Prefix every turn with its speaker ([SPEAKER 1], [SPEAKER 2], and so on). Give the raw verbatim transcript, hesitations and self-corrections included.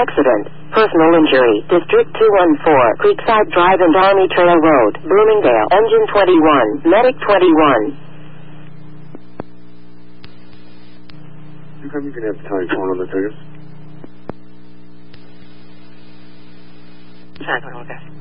[SPEAKER 1] Accident. Personal injury. District two one four. Creekside Drive and Army Trail Road. Bloomingdale. Engine twenty-one. Medic twenty-one.
[SPEAKER 2] You can have the time phone on the tickets.
[SPEAKER 3] Sorry, okay.